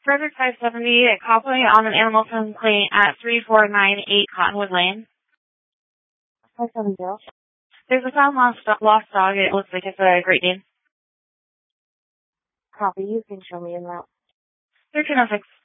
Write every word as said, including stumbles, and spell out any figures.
Frederick five seventy, coupling on an animal complaint at three four nine eight Cottonwood Lane. five seven zero. There's a found lost, lost dog. It looks like it's a Great Dane. Copy. You can show me in route. thirteen oh six.